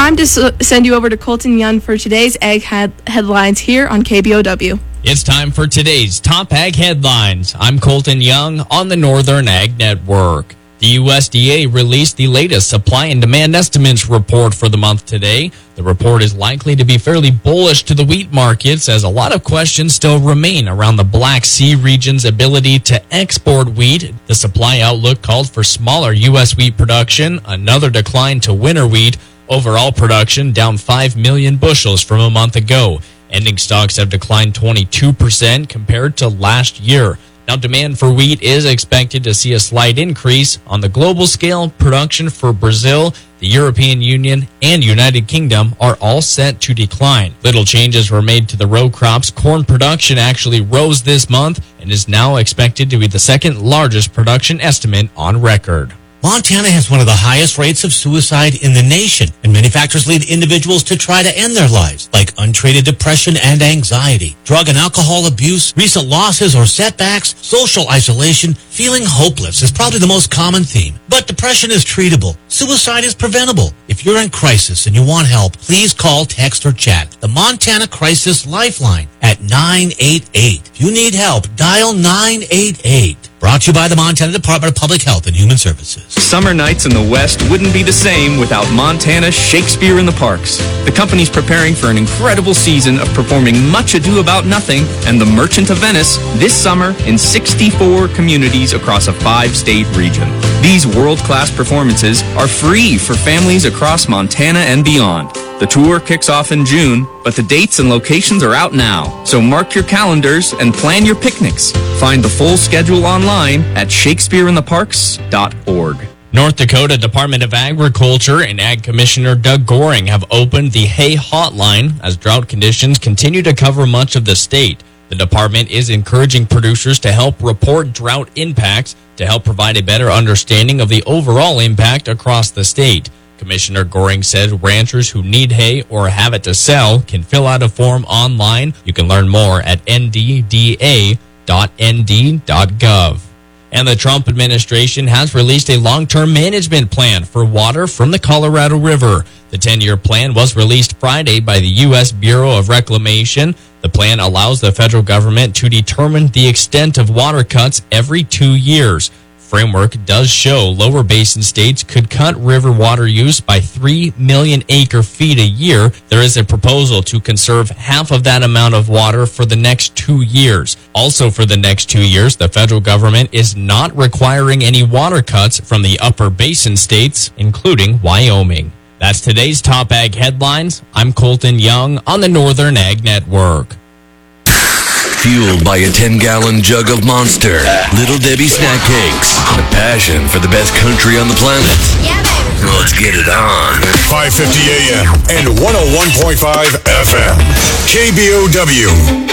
time to send you over to Colton Young for today's Ag headlines here on KBOW. It's time for today's Top Ag Headlines. I'm Colton Young on the Northern Ag Network. The USDA released the latest supply and demand estimates report for the month today. The report is likely to be fairly bullish to the wheat markets as a lot of questions still remain around the Black Sea region's ability to export wheat. The supply outlook called for smaller U.S. wheat production, another decline to winter wheat, overall production down 5 million bushels from a month ago. Ending stocks have declined 22% compared to last year. Now, demand for wheat is expected to see a slight increase. On the global scale, production for Brazil, the European Union, and United Kingdom are all set to decline. Little changes were made to the row crops. Corn production actually rose this month and is now expected to be the second largest production estimate on record. Montana has one of the highest rates of suicide in the nation, and many factors lead individuals to try to end their lives, like untreated depression and anxiety, drug and alcohol abuse, recent losses or setbacks, social isolation. Feeling hopeless is probably the most common theme. But depression is treatable. Suicide is preventable. If you're in crisis and you want help, please call, text, or chat the Montana Crisis Lifeline at 988. If you need help, dial 988. Brought to you by the Montana Department of Public Health and Human Services. Summer nights in the West wouldn't be the same without Montana's Shakespeare in the Parks. The company's preparing for an incredible season of performing Much Ado About Nothing and The Merchant of Venice this summer in 64 communities across a 5-state region. These world-class performances are free for families across Montana and beyond. The tour kicks off in June, but the dates and locations are out now. So mark your calendars and plan your picnics. Find the full schedule online at shakespeareintheparks.org. North Dakota Department of Agriculture and Ag Commissioner Doug Goring have opened the Hay Hotline as drought conditions continue to cover much of the state. The department is encouraging producers to help report drought impacts to help provide a better understanding of the overall impact across the state. Commissioner Goring said ranchers who need hay or have it to sell can fill out a form online. You can learn more at ndda.nd.gov. And the Trump administration has released a long-term management plan for water from the Colorado River. The 10-year plan was released Friday by the U.S. Bureau of Reclamation. The plan allows the federal government to determine the extent of water cuts every 2 years. Framework does show lower basin states could cut river water use by 3 million acre feet a year. There is a proposal to conserve half of that amount of water for the next 2 years. Also for the next 2 years, the federal government is not requiring any water cuts from the upper basin states, including Wyoming. That's today's Top Ag Headlines. I'm Colton Young on the Northern Ag Network. Fueled by a 10-gallon jug of Monster, Little Debbie snack cakes, a passion for the best country on the planet. Yeah, baby. Let's get it on. 550 AM and 101.5 FM. KBOW.